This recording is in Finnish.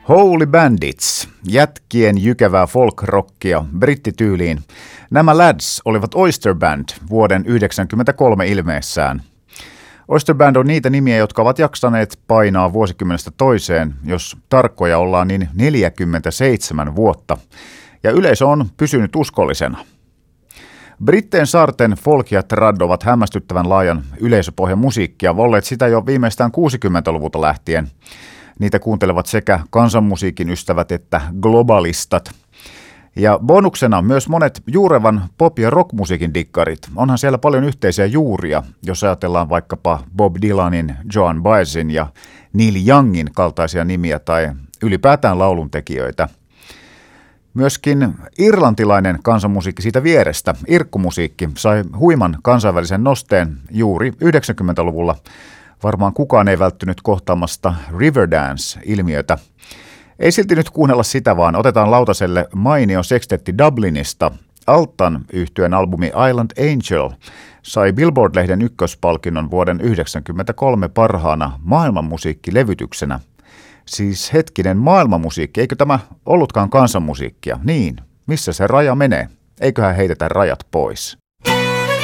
Holy Bandits, jätkien jykevää folk-rockia brittityyliin. Nämä lads olivat Oyster Band vuoden 1993 ilmeessään. Oyster Band on niitä nimiä, jotka ovat jaksaneet painaa vuosikymmenestä toiseen, jos tarkkoja ollaan niin 47 vuotta. Ja yleisö on pysynyt uskollisena. Britteen saarten folk ja trad ovat hämmästyttävän laajan yleisöpohjan musiikkia, olleet sitä jo viimeistään 60-luvulta lähtien. Niitä kuuntelevat sekä kansanmusiikin ystävät että globalistat. Ja bonuksena myös monet juurevan pop- ja rockmusiikin dikkarit. Onhan siellä paljon yhteisiä juuria, jos ajatellaan vaikkapa Bob Dylanin, Joan Baezin ja Neil Youngin kaltaisia nimiä tai ylipäätään lauluntekijöitä. Myöskin irlantilainen kansanmusiikki siitä vierestä, irkkumusiikki, sai huiman kansainvälisen nosteen juuri 90-luvulla. Varmaan kukaan ei välttynyt kohtaamasta Riverdance-ilmiötä. Ei silti nyt kuunnella sitä, vaan otetaan lautaselle mainio sekstetti Dublinista. Altan yhtyeen albumi Island Angel sai Billboard-lehden ykköspalkinnon vuoden 1993 parhaana maailmanmusiikkilevytyksenä. Siis hetkinen maailmanmusiikki, eikö tämä ollutkaan kansanmusiikkia? Niin, missä se raja menee? Eiköhän heitetä rajat pois.